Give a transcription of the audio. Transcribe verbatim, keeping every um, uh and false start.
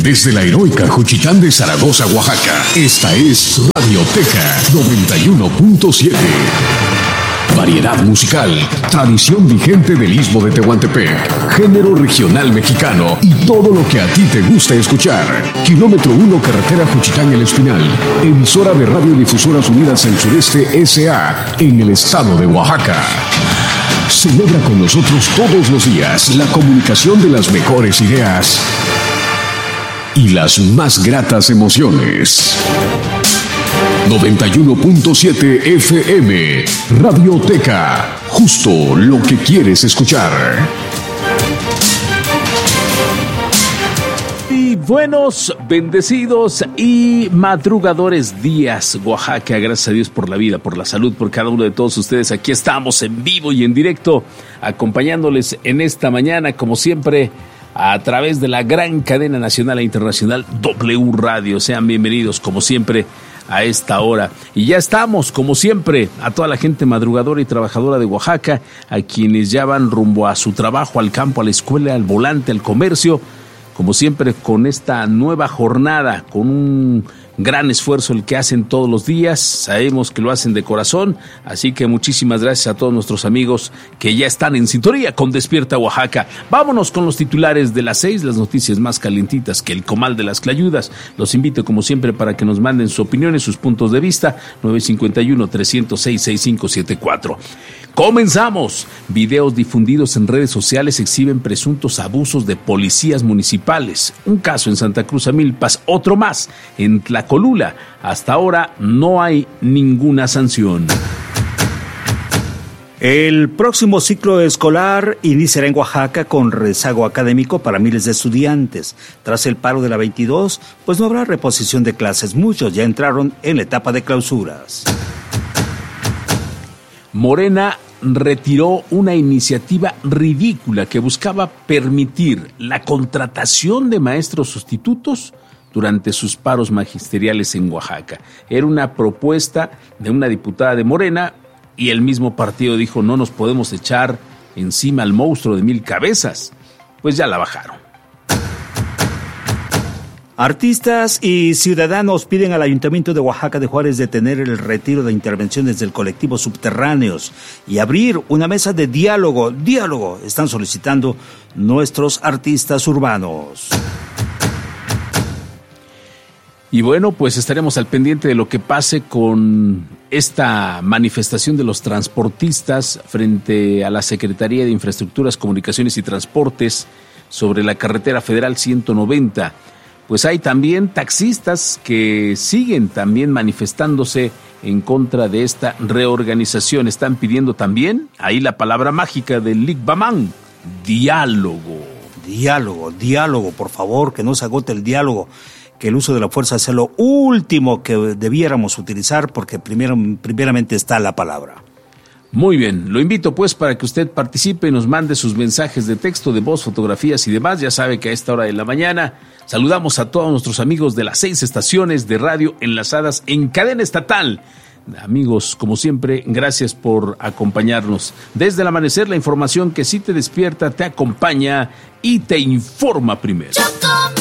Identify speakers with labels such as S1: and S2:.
S1: Desde la heroica Juchitán de Zaragoza, Oaxaca, esta es Radioteca noventa y uno punto siete. Variedad musical, tradición vigente del Istmo de Tehuantepec, género regional mexicano y todo lo que a ti te gusta escuchar. Kilómetro uno, carretera Juchitán El Espinal, emisora de Radiodifusoras Unidas del Sureste S A en el estado de Oaxaca. Celebra con nosotros todos los días la comunicación de las mejores ideas y las más gratas emociones. noventa y uno punto siete F M, Radioteca, justo lo que quieres escuchar.
S2: Y buenos, bendecidos y madrugadores días, Oaxaca. Gracias a Dios por la vida, por la salud, por cada uno de todos ustedes. Aquí estamos en vivo y en directo, acompañándoles en esta mañana, como siempre, a través de la gran cadena nacional e internacional W Radio. Sean bienvenidos, como siempre, a esta hora. Y ya estamos, como siempre, a toda la gente madrugadora y trabajadora de Oaxaca, a quienes ya van rumbo a su trabajo, al campo, a la escuela, al volante, al comercio, como siempre, con esta nueva jornada, con un gran esfuerzo el que hacen todos los días. Sabemos que lo hacen de corazón, así que muchísimas gracias a todos nuestros amigos que ya están en sintonía con Despierta Oaxaca. Vámonos con los titulares de las seis, las noticias más calientitas que el comal de las clayudas. Los invito como siempre para que nos manden sus opiniones, sus puntos de vista. nueve cinco uno, tres cero seis, seis cinco siete cuatro. Comenzamos. Videos difundidos en redes sociales exhiben presuntos abusos de policías municipales. Un caso en Santa Cruz Amilpas, otro más en Tlacolula. Hasta ahora no hay ninguna sanción.
S3: El próximo ciclo escolar iniciará en Oaxaca con rezago académico para miles de estudiantes. Tras el paro de la veintidós, pues no habrá reposición de clases. Muchos ya entraron en la etapa de clausuras.
S2: Morena retiró una iniciativa ridícula que buscaba permitir la contratación de maestros sustitutos durante sus paros magisteriales en Oaxaca. Era una propuesta de una diputada de Morena y el mismo partido dijo: no nos podemos echar encima al monstruo de mil cabezas. Pues ya la bajaron.
S3: Artistas y ciudadanos piden al Ayuntamiento de Oaxaca de Juárez detener el retiro de intervenciones del colectivo Subterráneos y abrir una mesa de diálogo. Diálogo están solicitando nuestros artistas urbanos.
S2: Y bueno, pues estaremos al pendiente de lo que pase con esta manifestación de los transportistas frente a la Secretaría de Infraestructuras, Comunicaciones y Transportes sobre la carretera federal ciento noventa. Pues hay también taxistas que siguen también manifestándose en contra de esta reorganización. Están pidiendo también, ahí la palabra mágica del Licbamán, diálogo.
S3: Diálogo, diálogo, por favor, que no se agote el diálogo, que el uso de la fuerza sea lo último que debiéramos utilizar, porque primero, primeramente está la palabra.
S2: Muy bien, lo invito pues para que usted participe y nos mande sus mensajes de texto, de voz, fotografías y demás. Ya sabe que a esta hora de la mañana saludamos a todos nuestros amigos de las seis estaciones de radio enlazadas en cadena estatal. Amigos, como siempre, gracias por acompañarnos. Desde el amanecer, la información que sí te despierta, te acompaña y te informa primero.